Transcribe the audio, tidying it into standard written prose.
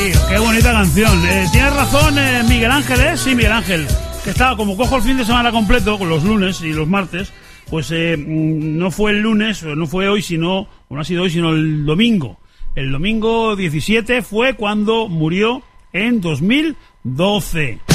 Qué bonita canción. Tienes razón, Miguel Ángel, ¿eh? Sí, Miguel Ángel. Que estaba, como cojo el fin de semana completo, con los lunes y los martes, pues no fue el lunes, no fue hoy, sino, o no ha sido hoy, sino el domingo. El domingo 17 fue cuando murió en 2012.